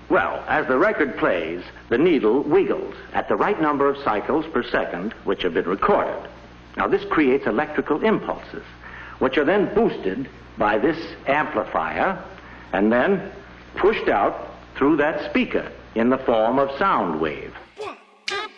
Well, as the record plays, the needle wiggles at the right number of cycles per second, which have been recorded. Now, this creates electrical impulses, which are then boosted by this amplifier and then pushed out through that speaker in the form of sound wave.